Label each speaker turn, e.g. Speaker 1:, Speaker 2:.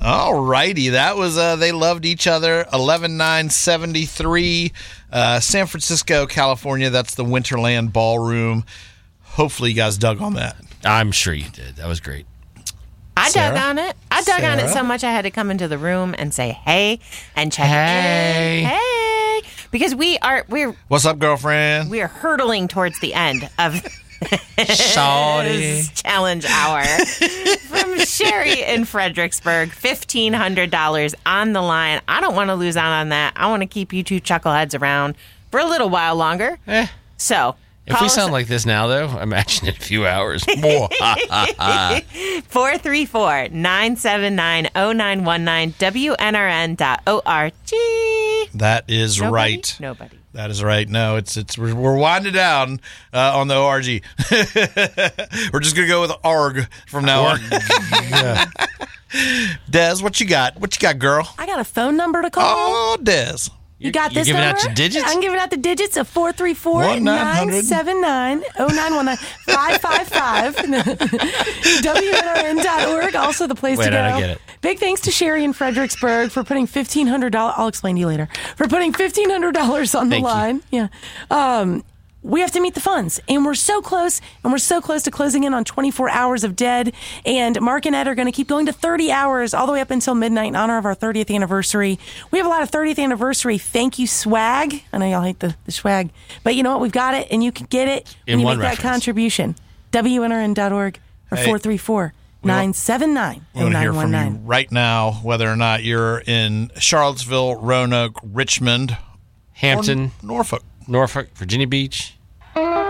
Speaker 1: All righty. That was They Loved Each Other, 11/9/73, San Francisco, California. That's the Winterland Ballroom. Hopefully you guys dug on that.
Speaker 2: I'm sure you did. That was great.
Speaker 3: I dug on it. I dug on it so much I had to come into the room and say hey and check in. Hey. Because we're
Speaker 1: What's up, girlfriend?
Speaker 3: We're hurtling towards the end of
Speaker 2: Sorry.
Speaker 3: challenge hour. From Sherry in Fredericksburg, $1,500 on the line. I don't want to lose out on that. I want to keep you two chuckleheads around for a little while longer. So
Speaker 2: if we sound like this now, though, imagine in a few hours.
Speaker 3: 434-979-0919, WNRN.org.
Speaker 1: That is right.
Speaker 3: Nobody.
Speaker 1: That is right. No, we're winding down on the ORG. We're just gonna go with ARG from now on. Yeah. Des, what you got? What you got, girl?
Speaker 4: I got a phone number to call.
Speaker 1: Oh, Des.
Speaker 4: You got this
Speaker 2: giving
Speaker 4: number?
Speaker 2: out your digits?
Speaker 4: I'm giving out the digits of 434-979-0919, 555, WNRN.org, also the place to go.
Speaker 2: I get it.
Speaker 4: Big thanks to Sherry in Fredericksburg for putting $1,500, I'll explain to you later, for putting $1,500 on the line. Yeah. We have to meet the funds, and we're so close, to closing in on 24 hours of Dead, and Mark and Ed are going to keep going to 30 hours all the way up until midnight in honor of our 30th anniversary. We have a lot of 30th ananniversary thank you swag. I know y'all hate the swag, but you know what? We've got it, and you can get it when you make that contribution. WNRN.org or 434-979-0919.
Speaker 1: I want to hear from you right now, whether or not you're in Charlottesville, Roanoke, Richmond,
Speaker 2: Hampton,
Speaker 1: or Norfolk,
Speaker 2: Virginia Beach.